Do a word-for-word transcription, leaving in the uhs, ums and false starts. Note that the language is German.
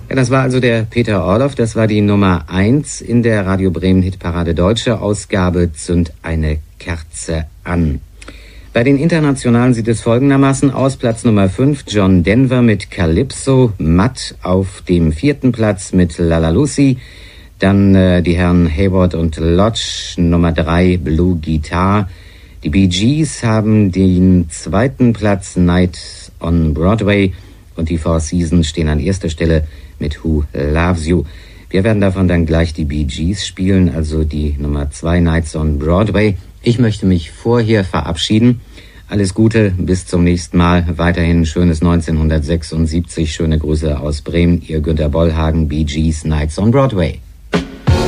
Ja, das war also der Peter Orloff. Das war die Nummer eins in der Radio Bremen Hitparade Deutsche Ausgabe Zünd eine Kerze an. Bei den Internationalen sieht es folgendermaßen aus. Platz Nummer fünf, John Denver mit Calypso. Matt auf dem vierten Platz mit Lala Lucy. Dann äh, die Herren Hayward und Lodge, Nummer drei, Blue Guitar. Die Bee Gees haben den zweiten Platz, Night on Broadway. Und die Four Seasons stehen an erster Stelle mit Who Loves You. Wir werden davon dann gleich die Bee Gees spielen, also die Nummer zwei, Nights on Broadway. Ich möchte mich vorher verabschieden. Alles Gute, bis zum nächsten Mal. Weiterhin schönes neunzehnhundertsechsundsiebzig. Schöne Grüße aus Bremen. Ihr Günter Bollhagen, Bee Gees, Nights on Broadway.